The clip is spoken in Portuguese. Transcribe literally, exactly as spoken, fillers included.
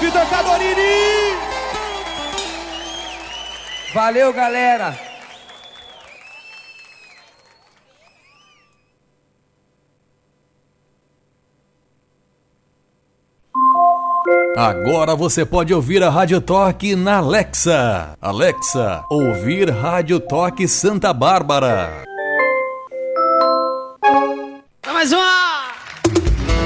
Vitor Cadorini! Valeu, galera! Agora você pode ouvir a Rádio Toque na Alexa. Alexa, ouvir Rádio Toque Santa Bárbara.